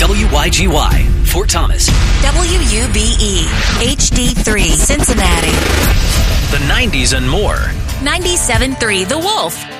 WYGY, Fort Thomas. WUBE, HD3, Cincinnati. The 90s and more. 97.3, The Wolf.